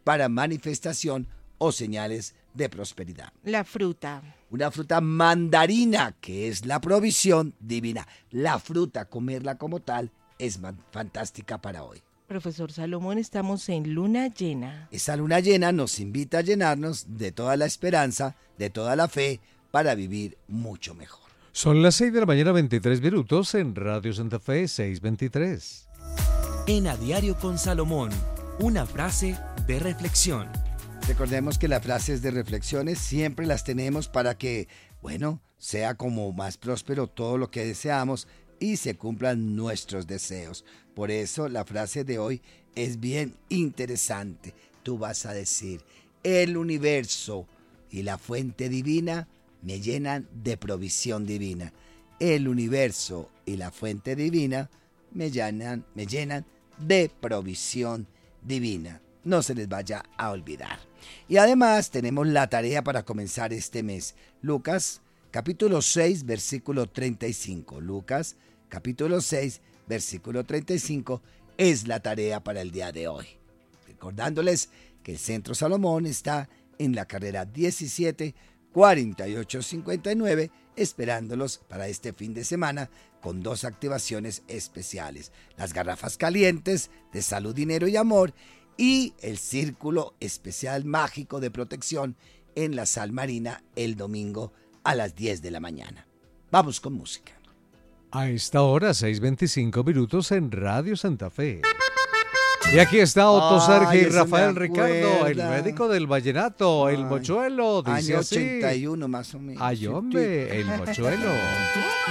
para manifestación o señales de prosperidad. La fruta. Una fruta mandarina, que es la provisión divina. La fruta, comerla como tal, es fantástica para hoy. Profesor Salomón, estamos en luna llena. Esa luna llena nos invita a llenarnos de toda la esperanza, de toda la fe, para vivir mucho mejor. Son las 6 de la mañana, 23 minutos, en Radio Santa Fe 623. En A Diario con Salomón, una frase de reflexión. Recordemos que las frases de reflexiones siempre las tenemos para que, sea como más próspero todo lo que deseamos y se cumplan nuestros deseos. Por eso la frase de hoy es bien interesante. Tú vas a decir: el universo y la fuente divina me llenan de provisión divina. El universo y la fuente divina me llenan de provisión divina. No se les vaya a olvidar. Y además tenemos la tarea para comenzar este mes. Lucas capítulo 6, versículo 35. Lucas capítulo 6, versículo 35 es la tarea para el día de hoy. Recordándoles que el Centro Salomón está en la carrera 17-4859, esperándolos para este fin de semana con 2 activaciones especiales: las garrafas calientes de salud, dinero y amor, y el círculo especial mágico de protección en la sal marina el domingo a las 10 de la mañana. Vamos con música. A esta hora, 6:25 minutos en Radio Santa Fe. Y aquí está Otto Sergio y Rafael Ricardo, el médico del vallenato, el mochuelo, dice año así. 81 más o menos. Ay, hombre, el mochuelo.